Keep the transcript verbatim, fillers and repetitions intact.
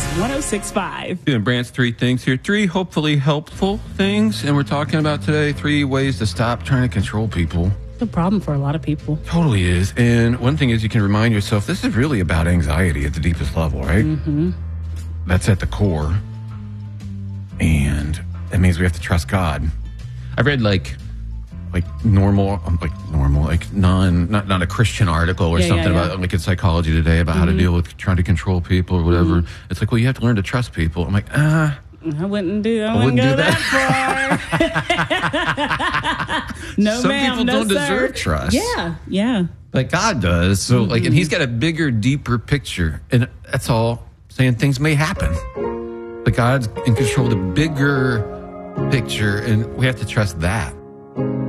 one oh six point five. Doing Brandt's three things here. Three hopefully helpful things. And we're talking about today three ways to stop trying to control people. It's a problem for a lot of people. Totally is. And one thing is you can remind yourself this is really about anxiety at the deepest level, right? Mm-hmm. That's at the core. And that means we have to trust God. I've read like like normal, um, like normal, like non, not not a Christian article or Yeah, something yeah, yeah. about like in Psychology Today about mm-hmm. how to deal with trying to control people or whatever. Mm-hmm. It's like, well, you have to learn to trust people. I'm like, ah. I wouldn't do. I, I wouldn't, wouldn't go do that, far. no, Some ma'am, people no, don't sir. deserve trust. Yeah, yeah. Like God does. So, mm-hmm. like, and He's got a bigger, deeper picture, and that's all. Saying things may happen, but God's in control of the bigger picture, and we have to trust that.